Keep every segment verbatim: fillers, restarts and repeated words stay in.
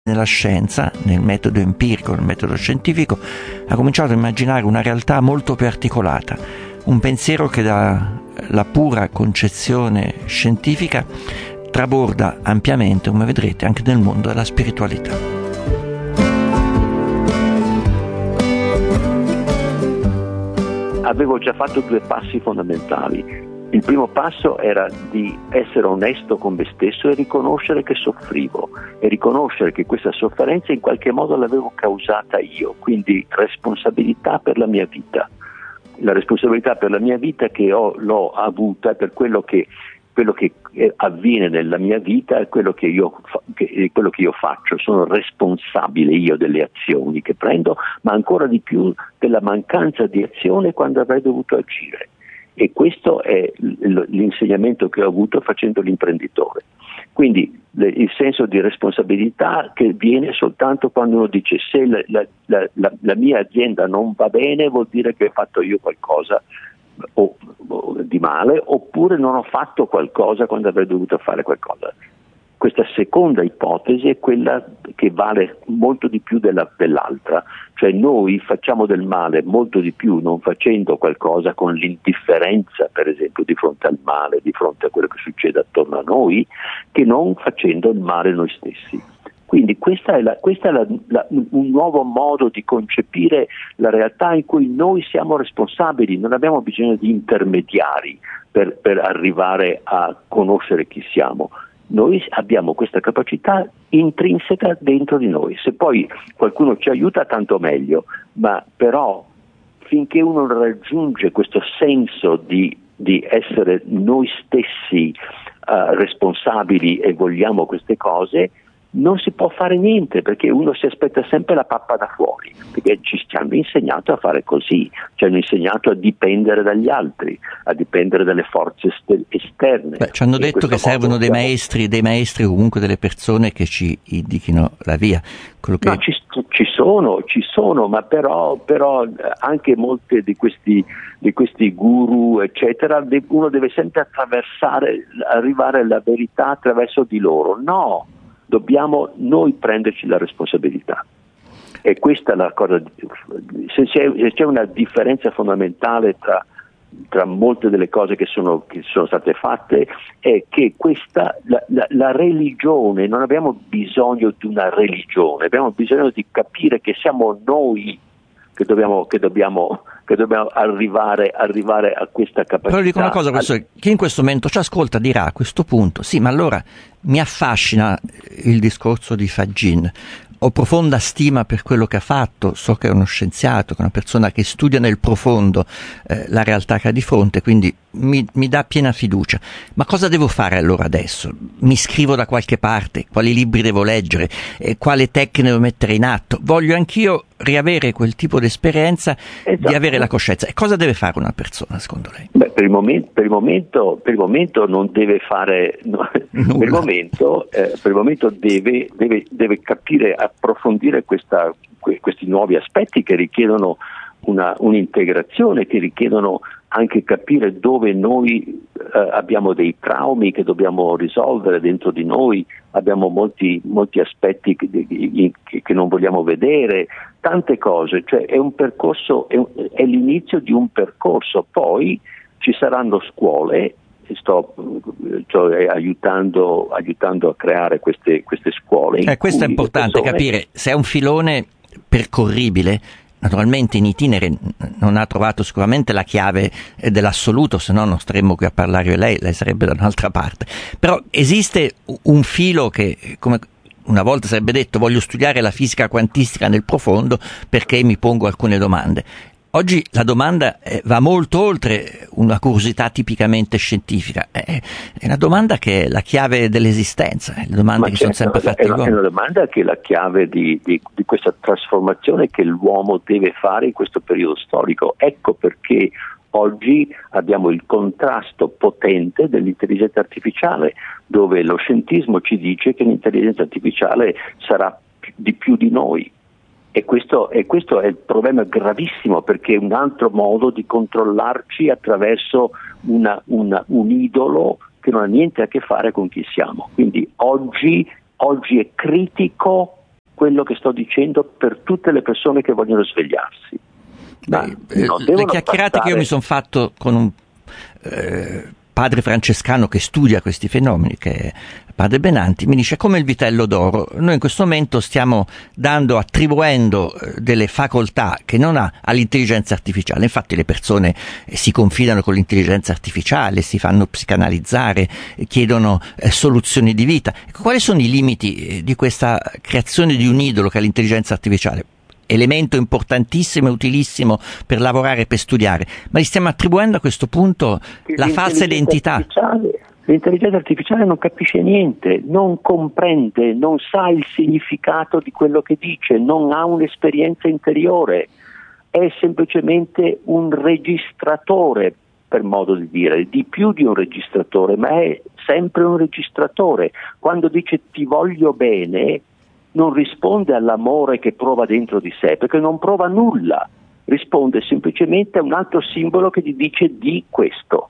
nella scienza, nel metodo empirico, nel metodo scientifico, ha cominciato a immaginare una realtà molto più articolata, un pensiero che dalla pura concezione scientifica traborda ampiamente, come vedrete, anche nel mondo della spiritualità. Avevo già fatto due passi fondamentali. Il primo passo era di essere onesto con me stesso e riconoscere che soffrivo e riconoscere che questa sofferenza in qualche modo l'avevo causata io, quindi responsabilità per la mia vita. La responsabilità per la mia vita che ho, l'ho avuta per quello che, quello che avviene nella mia vita e quello che io, che, quello che io faccio. Sono responsabile io delle azioni che prendo, ma ancora di più della mancanza di azione quando avrei dovuto agire. E questo è l'insegnamento che ho avuto facendo l'imprenditore. Quindi il senso di responsabilità che viene soltanto quando uno dice se la, la, la, la mia azienda non va bene vuol dire che ho fatto io qualcosa o, o di male, oppure non ho fatto qualcosa quando avrei dovuto fare qualcosa. Questa seconda ipotesi è quella che vale molto di più della, dell'altra, cioè noi facciamo del male molto di più non facendo qualcosa con l'indifferenza, per esempio, di fronte al male, di fronte a quello che succede attorno a noi, che non facendo il male noi stessi. Quindi questa è, la, questa è la, la, un nuovo modo di concepire la realtà in cui noi siamo responsabili, non abbiamo bisogno di intermediari per, per arrivare a conoscere chi siamo. Noi abbiamo questa capacità intrinseca dentro di noi. Se poi qualcuno ci aiuta, tanto meglio, ma però finché uno raggiunge questo senso di, di essere noi stessi uh, responsabili e vogliamo queste cose, non si può fare niente, perché uno si aspetta sempre la pappa da fuori, perché ci hanno insegnato a fare così, ci hanno insegnato a dipendere dagli altri, a dipendere dalle forze esterne. Beh, ci hanno detto che servono dei siamo... maestri, dei maestri o comunque delle persone che ci indichino la via. Quello che... No, ci, ci sono, ci sono, ma però, però anche molte di questi, di questi guru, eccetera, uno deve sempre attraversare, arrivare alla verità attraverso di loro. No! Dobbiamo noi prenderci la responsabilità. E questa è la cosa. Se c'è, se c'è una differenza fondamentale tra, tra molte delle cose che sono, che sono state fatte, è che questa, la, la, la religione, non abbiamo bisogno di una religione, abbiamo bisogno di capire che siamo noi che dobbiamo, che dobbiamo, che dobbiamo arrivare, arrivare a questa capacità. Però dico una cosa, professore, chi in questo momento ci ascolta dirà a questo punto, sì, ma allora mi affascina il discorso di Fagin, ho profonda stima per quello che ha fatto, so che è uno scienziato, che è una persona che studia nel profondo eh, la realtà che ha di fronte, quindi mi, mi dà piena fiducia. Ma cosa devo fare allora adesso? Mi iscrivo da qualche parte? Quali libri devo leggere? Eh, quale tecnica devo mettere in atto? Voglio anch'io riavere quel tipo di esperienza, esatto, di avere la coscienza. E cosa deve fare una persona, secondo lei? Beh, per il momento, per il momento, per il momento non deve fare no, per il momento, eh, per il momento deve, deve, deve capire, approfondire questa, que, questi nuovi aspetti che richiedono una, un'integrazione, che richiedono anche capire dove noi eh, abbiamo dei traumi che dobbiamo risolvere dentro di noi, abbiamo molti, molti aspetti che, che, che non vogliamo vedere, tante cose, cioè è un percorso, è, un, è l'inizio di un percorso, poi ci saranno scuole, sto cioè, aiutando, aiutando a creare queste, queste scuole. Eh, questo è importante persone... capire se è un filone percorribile. Naturalmente in itinere non ha trovato sicuramente la chiave dell'assoluto, se no non staremmo qui a parlare io e lei, lei sarebbe da un'altra parte. Però esiste un filo che, come una volta sarebbe detto, voglio studiare la fisica quantistica nel profondo perché mi pongo alcune domande. Oggi la domanda eh, va molto oltre una curiosità tipicamente scientifica, è, è una domanda che è la chiave dell'esistenza, le domande Ma che sono sempre fatte all'uomo. È una domanda che è la chiave di, di, di questa trasformazione che l'uomo deve fare in questo periodo storico. Ecco perché oggi abbiamo il contrasto potente dell'intelligenza artificiale, dove lo scientismo ci dice che l'intelligenza artificiale sarà di più di noi. E questo, e questo è il problema gravissimo, perché è un altro modo di controllarci attraverso una, una, un idolo che non ha niente a che fare con chi siamo. Quindi oggi, oggi è critico quello che sto dicendo per tutte le persone che vogliono svegliarsi. Beh, le chiacchierate passare... che io mi sono fatto con un eh, padre francescano che studia questi fenomeni, che è padre Benanti, mi dice: come il vitello d'oro, noi in questo momento stiamo dando, attribuendo delle facoltà che non ha all'intelligenza artificiale. Infatti le persone si confidano con l'intelligenza artificiale, si fanno psicanalizzare, chiedono eh, soluzioni di vita. Quali sono i limiti di questa creazione di un idolo che è l'intelligenza artificiale? Elemento importantissimo e utilissimo per lavorare e per studiare, ma gli stiamo attribuendo a questo punto la falsa identità. L'intelligenza artificiale non capisce niente, non comprende, non sa il significato di quello che dice, non ha un'esperienza interiore, è semplicemente un registratore, per modo di dire, di più di un registratore, ma è sempre un registratore. Quando dice ti voglio bene, non risponde all'amore che prova dentro di sé, perché non prova nulla, risponde semplicemente a un altro simbolo che gli dice di questo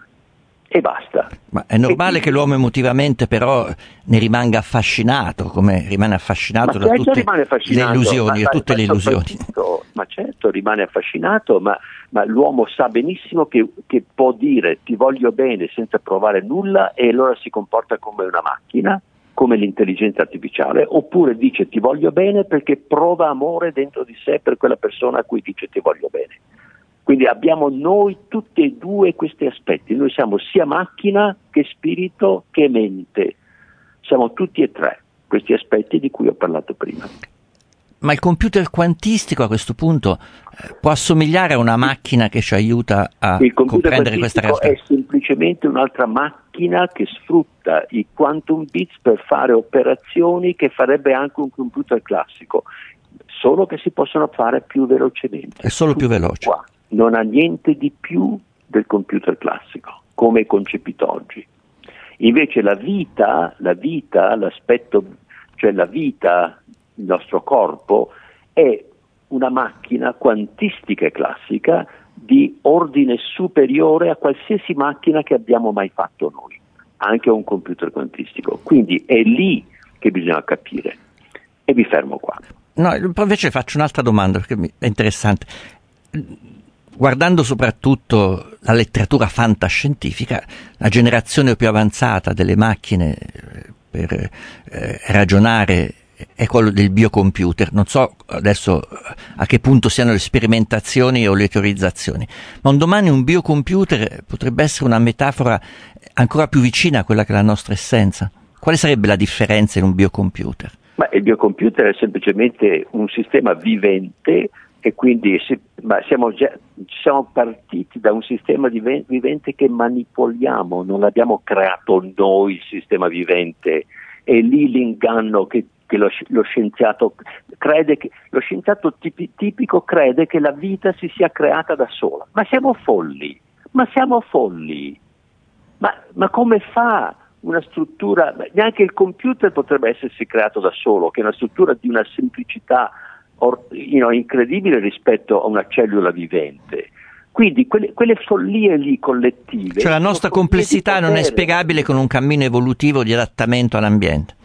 e basta. Ma è normale che l'uomo emotivamente però ne rimanga affascinato, come rimane affascinato da tutte affascinato, le illusioni, ma, tutte ma, le illusioni. Ma certo, rimane affascinato, ma, ma l'uomo sa benissimo che, che può dire ti voglio bene senza provare nulla e allora si comporta come una macchina, come l'intelligenza artificiale, oppure dice ti voglio bene perché prova amore dentro di sé per quella persona a cui dice ti voglio bene. Quindi abbiamo noi tutti e due questi aspetti, noi siamo sia macchina che spirito che mente, siamo tutti e tre questi aspetti di cui ho parlato prima. Ma il computer quantistico a questo punto eh, può assomigliare a una macchina che ci aiuta a comprendere questa realtà? Il computer quantistico è semplicemente un'altra macchina che sfrutta i quantum bits per fare operazioni che farebbe anche un computer classico, solo che si possono fare più velocemente. È solo più veloce. Qua. Non ha niente di più del computer classico, come è concepito oggi. Invece la vita, la vita, l'aspetto, cioè la vita, il nostro corpo, è una macchina quantistica e classica di ordine superiore a qualsiasi macchina che abbiamo mai fatto noi, anche un computer quantistico. Quindi è lì che bisogna capire. E mi fermo qua. No, invece faccio un'altra domanda perché è interessante. Guardando soprattutto la letteratura fantascientifica, la generazione più avanzata delle macchine per eh, ragionare è quello del biocomputer. Non so adesso a che punto siano le sperimentazioni o le teorizzazioni, ma un domani un biocomputer potrebbe essere una metafora ancora più vicina a quella che è la nostra essenza. Quale sarebbe la differenza in un biocomputer? Ma il biocomputer è semplicemente un sistema vivente e quindi si, ma siamo già siamo partiti da un sistema vivente che manipoliamo, non l'abbiamo creato noi il sistema vivente. È lì l'inganno che, che lo, lo scienziato crede che lo scienziato tipi, tipico crede che la vita si sia creata da sola. Ma siamo folli, ma siamo folli. Ma, ma come fa una struttura, neanche il computer potrebbe essersi creato da solo, che è una struttura di una semplicità or, you know, incredibile rispetto a una cellula vivente. Quindi quelle, quelle follie lì collettive... Cioè la nostra complessità non è spiegabile con un cammino evolutivo di adattamento all'ambiente.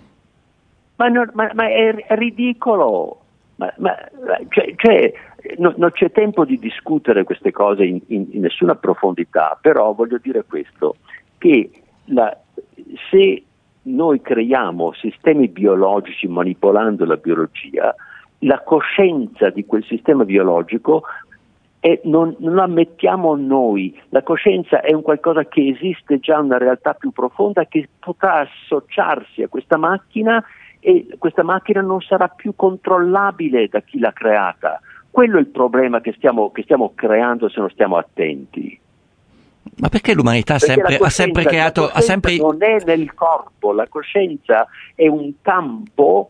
Ma, non, ma, ma è, è ridicolo, ma, ma, cioè, cioè, no, non c'è tempo di discutere queste cose in, in, in nessuna profondità, però voglio dire questo, che la, se noi creiamo sistemi biologici manipolando la biologia, la coscienza di quel sistema biologico e non, non la mettiamo noi, la coscienza è un qualcosa che esiste già, una realtà più profonda che potrà associarsi a questa macchina e questa macchina non sarà più controllabile da chi l'ha creata. Quello è il problema che stiamo, che stiamo creando se non stiamo attenti. Ma perché l'umanità ha sempre, ha sempre creato... Ha sempre... non è nel corpo, la coscienza è un campo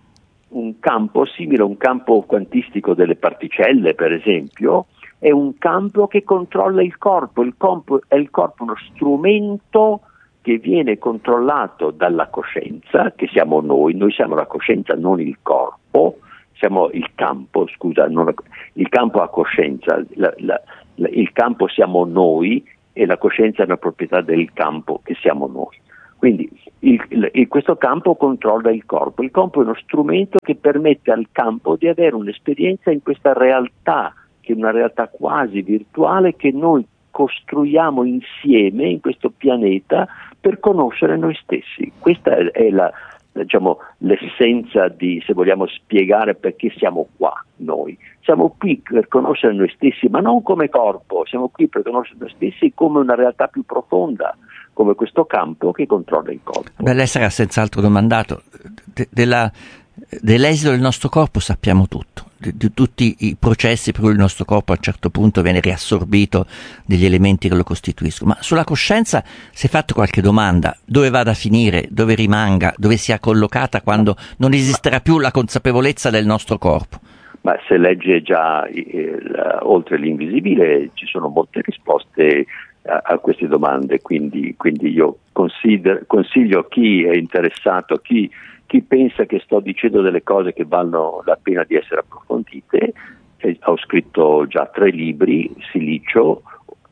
un campo simile a un campo quantistico delle particelle, per esempio, è un campo che controlla il corpo. Il corpo è il corpo uno strumento che viene controllato dalla coscienza, che siamo noi, noi siamo la coscienza, non il corpo, siamo il campo, scusa, non la, il campo ha coscienza, la, la, la, il campo siamo noi e la coscienza è una proprietà del campo che siamo noi. Quindi Il, il, questo campo controlla il corpo. Il corpo è uno strumento che permette al campo di avere un'esperienza in questa realtà, che è una realtà quasi virtuale che noi costruiamo insieme in questo pianeta per conoscere noi stessi. Questa è, è la, diciamo, l'essenza di, se vogliamo spiegare perché siamo qua noi. Siamo qui per conoscere noi stessi, ma non come corpo, siamo qui per conoscere noi stessi come una realtà più profonda, come questo campo che controlla il corpo. Beh, lei sarà senz'altro domandato. De- della, dell'esito del nostro corpo sappiamo tutto, di, di tutti i processi per cui il nostro corpo a un certo punto viene riassorbito degli elementi che lo costituiscono, ma sulla coscienza si è fatto qualche domanda: dove vada a finire, dove rimanga, dove sia collocata quando non esisterà più la consapevolezza del nostro corpo? Ma se legge già il, oltre l'invisibile ci sono molte risposte a, a queste domande, quindi, quindi io consiglio a chi è interessato, chi, chi pensa che sto dicendo delle cose che valgono la pena di essere approfondite. Eh, ho scritto già tre libri: Silicio,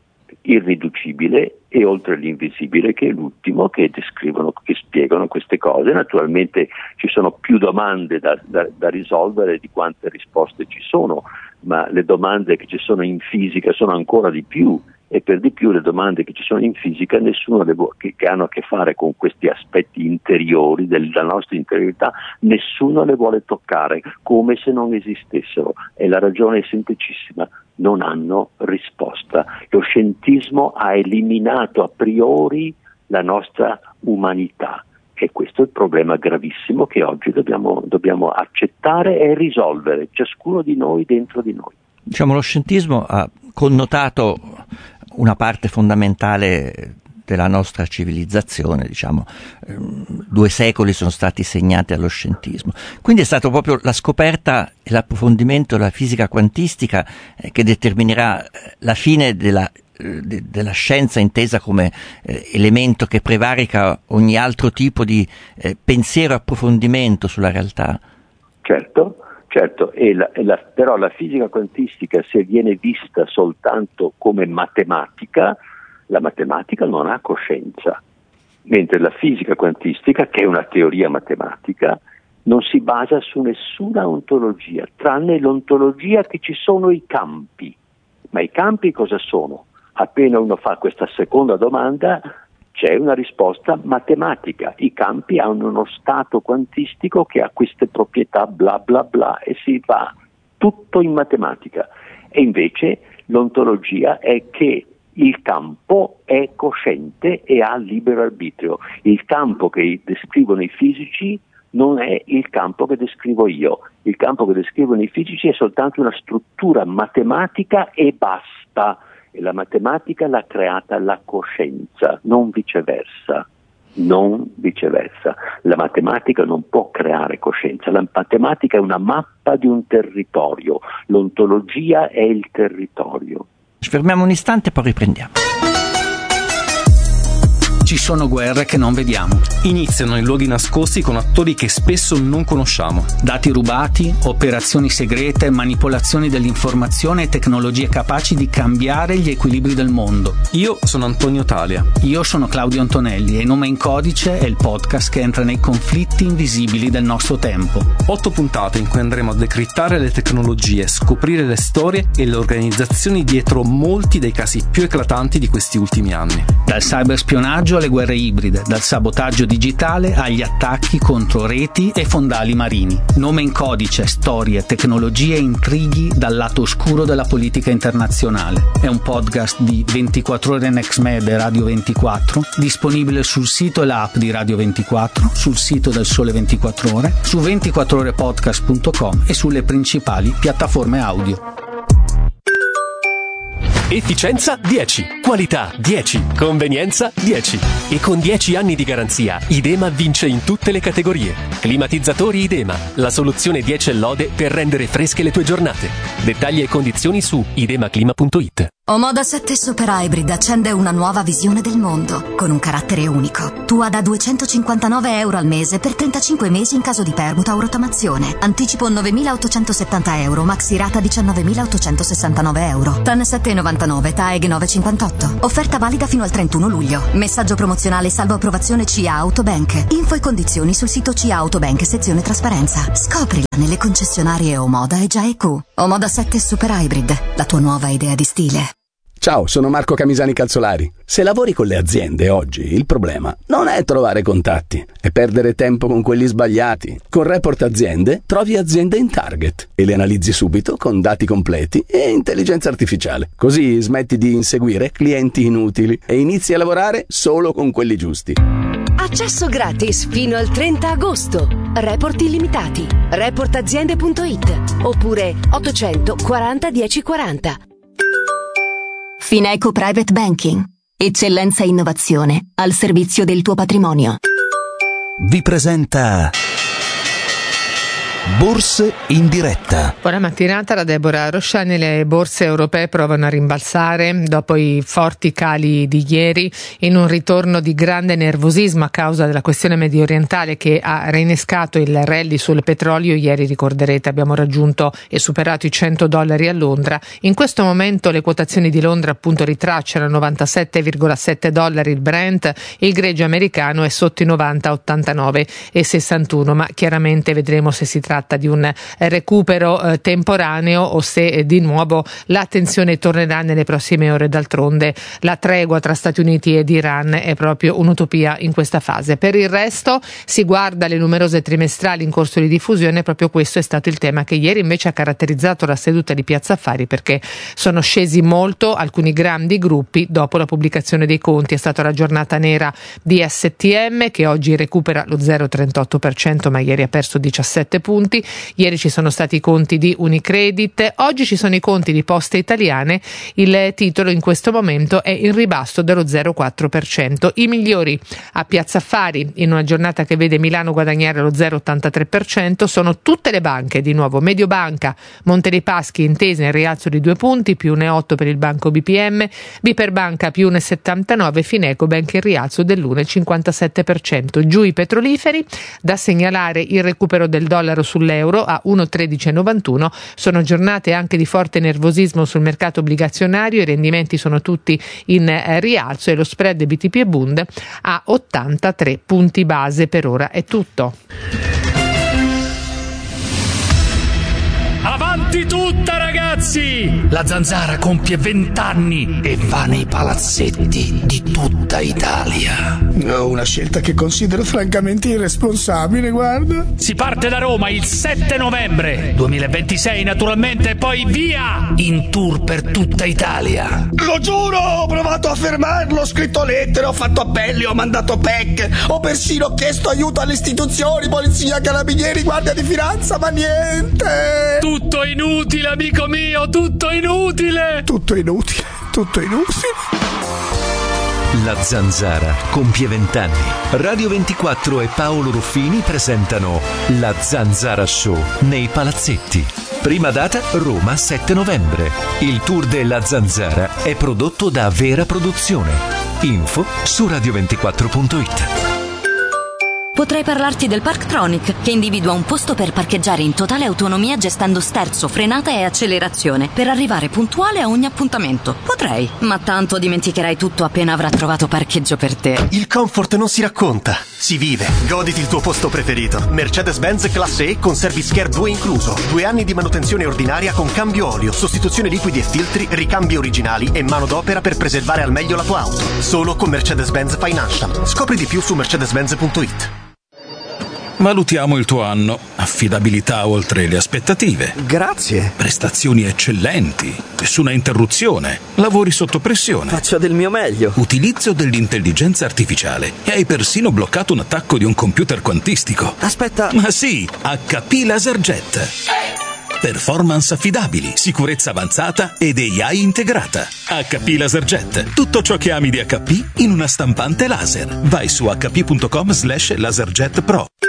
Irriducibile e Oltre l'invisibile, che è l'ultimo, che descrivono, che spiegano queste cose. Naturalmente ci sono più domande da, da, da risolvere di quante risposte ci sono, ma le domande che ci sono in fisica sono ancora di più, e per di più le domande che ci sono in fisica nessuno le vu- che, che hanno a che fare con questi aspetti interiori della nostra interiorità, nessuno le vuole toccare, come se non esistessero, e la ragione è semplicissima: non hanno risposta. Lo scientismo ha eliminato a priori la nostra umanità, e questo è il problema gravissimo che oggi dobbiamo, dobbiamo accettare e risolvere, ciascuno di noi dentro di noi. Diciamo, lo scientismo ha connotato una parte fondamentale della nostra civilizzazione, diciamo, due secoli sono stati segnati allo scientismo. Quindi è stato proprio la scoperta e l'approfondimento della fisica quantistica eh, che determinerà la fine della, de, della scienza intesa come eh, elemento che prevarica ogni altro tipo di eh, pensiero e approfondimento sulla realtà. Certo. Certo, e la, e la, però la fisica quantistica, se viene vista soltanto come matematica, la matematica non ha coscienza, mentre la fisica quantistica, che è una teoria matematica, non si basa su nessuna ontologia, tranne l'ontologia che ci sono i campi. Ma i campi cosa sono? Appena uno fa questa seconda domanda, c'è una risposta matematica. I campi hanno uno stato quantistico che ha queste proprietà bla bla bla, e si fa tutto in matematica. E invece l'ontologia è che il campo è cosciente e ha libero arbitrio. Il campo che descrivono i fisici non è il campo che descrivo io. Il campo che descrivono i fisici è soltanto una struttura matematica e basta. E la matematica l'ha creata la coscienza, non viceversa, non viceversa. La matematica non può creare coscienza, la matematica è una mappa di un territorio, l'ontologia è il territorio. Ci fermiamo un istante e poi riprendiamo. Ci sono guerre che non vediamo. Iniziano in luoghi nascosti con attori che spesso non conosciamo. Dati rubati, operazioni segrete, manipolazioni dell'informazione e tecnologie capaci di cambiare gli equilibri del mondo. Io sono Antonio Talia. Io sono Claudio Antonelli e Nome in Codice è il podcast che entra nei conflitti invisibili del nostro tempo. Otto puntate in cui andremo a decrittare le tecnologie, scoprire le storie e le organizzazioni dietro molti dei casi più eclatanti di questi ultimi anni. Dal cyberspionaggio alle guerre ibride, dal sabotaggio digitale agli attacchi contro reti e fondali marini. Nome in Codice, storie, tecnologie e intrighi dal lato oscuro della politica internazionale. È un podcast di ventiquattro ore NextMed e Radio ventiquattro, disponibile sul sito e l'app di Radio ventiquattro, sul sito del Sole ventiquattro Ore, su ventiquattro ore podcast punto com e sulle principali piattaforme audio. Efficienza dieci, qualità dieci, convenienza dieci. E con dieci anni di garanzia, Idema vince in tutte le categorie. Climatizzatori Idema, la soluzione dieci e lode per rendere fresche le tue giornate. Dettagli e condizioni su idemaclima punto it. Omoda sette Super Hybrid accende una nuova visione del mondo, con un carattere unico. Tua da duecentocinquantanove euro al mese per trentacinque mesi in caso di permuta o rottamazione. Anticipo novemilaottocentosettanta euro, maxi rata diciannovemilaottocentosessantanove euro. T A N sette virgola novantanove, T A E G nove virgola cinquantotto. Offerta valida fino al trentuno luglio. Messaggio promozionale salvo approvazione C A Autobank. Info e condizioni sul sito C A Autobank sezione trasparenza. Scoprila nelle concessionarie Omoda e G I A E Q. Omoda sette Super Hybrid, la tua nuova idea di stile. Ciao, sono Marco Camisani Calzolari. Se lavori con le aziende oggi, il problema non è trovare contatti, è perdere tempo con quelli sbagliati. Con Report Aziende trovi aziende in target e le analizzi subito con dati completi e intelligenza artificiale. Così smetti di inseguire clienti inutili e inizi a lavorare solo con quelli giusti. Accesso gratis fino al trenta agosto. Report illimitati. report aziende punto it oppure ottocentoquaranta dieci quaranta. Fineco Private Banking. Eccellenza e innovazione al servizio del tuo patrimonio. Vi presenta Borse in diretta. Buona mattinata da Deborah Rosciani. Le borse europee provano a rimbalzare dopo i forti cali di ieri, in un ritorno di grande nervosismo a causa della questione medio orientale che ha reinnescato il rally sul petrolio. Ieri, ricorderete, abbiamo raggiunto e superato i cento dollari a Londra. In questo momento le quotazioni di Londra appunto ritracciano novantasette virgola sette dollari il Brent, il greggio americano è sotto i novanta, ottantanove e sessantuno, ma chiaramente vedremo se si tratta di un recupero eh, temporaneo o se eh, di nuovo la tensione tornerà nelle prossime ore. D'altronde la tregua tra Stati Uniti ed Iran è proprio un'utopia in questa fase. Per il resto si guarda le numerose trimestrali in corso di diffusione. Proprio questo è stato il tema che ieri invece ha caratterizzato la seduta di Piazza Affari, perché sono scesi molto alcuni grandi gruppi dopo la pubblicazione dei conti. È stata la giornata nera di S T M che oggi recupera lo zero virgola trentotto per cento, ma ieri ha perso diciassette punti. Ieri ci sono stati i conti di Unicredit, oggi ci sono i conti di Poste Italiane. Il titolo in questo momento è in ribasso dello zero virgola quattro per cento. I migliori a Piazza Affari in una giornata che vede Milano guadagnare lo zero virgola ottantatré per cento sono tutte le banche, di nuovo Mediobanca, Monte dei Paschi Intesa in rialzo di due punti, più uno virgola otto per il Banco B P M, Biperbanca più uno virgola settantanove, Fineco Bank in rialzo dell'uno virgola cinquantasette per cento. Giù i petroliferi, da segnalare il recupero del dollaro sull'euro a uno virgola tredici novantuno. Sono giornate anche di forte nervosismo sul mercato obbligazionario, i rendimenti sono tutti in eh, rialzo e lo spread B T P e Bund a ottantatré punti base. Per ora è tutto. Avanti tutta, ragazzi! La Zanzara compie vent'anni e va nei palazzetti di tutta Italia. Una scelta che considero francamente irresponsabile, guarda. Si parte da Roma il sette novembre duemilaventisei, naturalmente, e poi via! In tour per tutta Italia. Lo giuro, ho provato a fermarlo, ho scritto lettere, ho fatto appelli, ho mandato P E C, ho persino chiesto aiuto alle istituzioni, polizia, carabinieri, guardia di finanza, ma niente! Tutto inutile, amico mio, tutto inutile! Tutto inutile, tutto inutile. La Zanzara compie vent'anni. Radio ventiquattro e Paolo Ruffini presentano La Zanzara Show nei palazzetti. Prima data Roma sette novembre. Il tour della Zanzara è prodotto da Vera Produzione. Info su radio ventiquattro punto it. Potrei parlarti del Parktronic, che individua un posto per parcheggiare in totale autonomia gestendo sterzo, frenata e accelerazione per arrivare puntuale a ogni appuntamento. Potrei, ma tanto dimenticherai tutto appena avrà trovato parcheggio per te. Il comfort non si racconta, si vive. Goditi il tuo posto preferito. Mercedes-Benz Classe E con Service Care due incluso. Due anni di manutenzione ordinaria con cambio olio, sostituzione liquidi e filtri, ricambi originali e manodopera per preservare al meglio la tua auto. Solo con Mercedes-Benz Financial. Scopri di più su mercedes-benz punto it. Valutiamo il tuo anno. Affidabilità oltre le aspettative. Grazie. Prestazioni eccellenti. Nessuna interruzione. Lavori sotto pressione. Faccio del mio meglio. Utilizzo dell'intelligenza artificiale. E hai persino bloccato un attacco di un computer quantistico. Aspetta. Ma sì, H P LaserJet. Performance affidabili, sicurezza avanzata ed A I integrata. H P LaserJet. Tutto ciò che ami di H P in una stampante laser. Vai su h p punto com slash laserjet pro.